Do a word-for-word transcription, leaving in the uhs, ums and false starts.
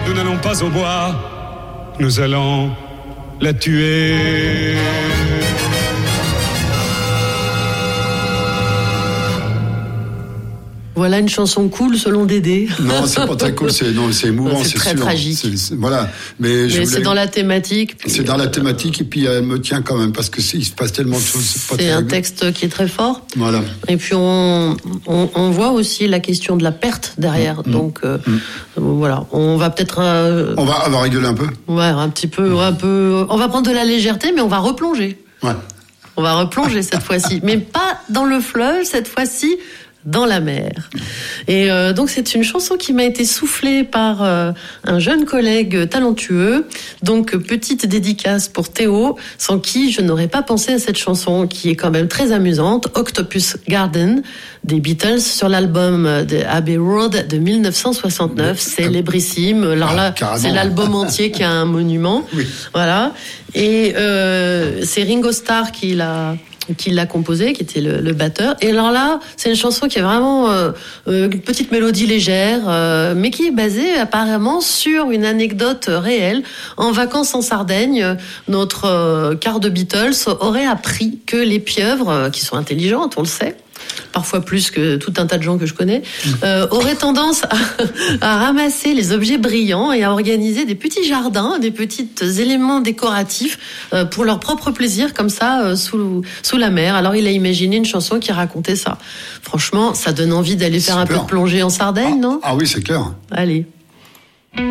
nous n'allons pas au bois, nous allons la tuer. Voilà une chanson cool selon Dédé. Non, c'est pas très cool, c'est non, c'est émouvant, c'est, c'est très sûr. tragique. C'est, c'est, voilà, mais, je mais voulais... c'est dans la thématique. Puis, c'est dans la thématique et puis elle me tient quand même parce que c'est, il se passe tellement de choses. C'est, pas c'est un terrible. texte qui est très fort. Voilà. Et puis on, on, on voit aussi la question de la perte derrière. Mmh. Donc euh, mmh. voilà, on va peut-être. Euh, on va, on va rigoler un peu. Ouais, un petit peu, mmh. un peu. On va prendre de la légèreté, mais on va replonger. Ouais. On va replonger cette fois-ci, mais pas dans le fleuve cette fois-ci. Dans la mer. Et euh, donc c'est une chanson qui m'a été soufflée par euh, un jeune collègue talentueux. Donc petite dédicace pour Théo, sans qui je n'aurais pas pensé à cette chanson qui est quand même très amusante. Octopus Garden des Beatles sur l'album de Abbey Road de dix-neuf cent soixante-neuf, célébrissime. Alors là, ah, c'est l'album entier qui a un monument. Oui. Voilà. Et euh, c'est Ringo Starr qui l'a qui l'a composé, qui était le, le batteur. Et alors là, c'est une chanson qui est vraiment euh, une petite mélodie légère, euh, mais qui est basée apparemment sur une anecdote réelle. En vacances en Sardaigne, notre euh, quart de Beatles aurait appris que les pieuvres, euh, qui sont intelligentes, on le sait, parfois plus que tout un tas de gens que je connais, euh, auraient tendance à, à ramasser les objets brillants et à organiser des petits jardins, des petits éléments décoratifs euh, pour leur propre plaisir, comme ça, euh, sous, sous la mer. Alors il a imaginé une chanson qui racontait ça. Franchement, ça donne envie d'aller faire Super. un peu de plongée en Sardaigne, ah, non ? Ah oui, c'est clair. Allez.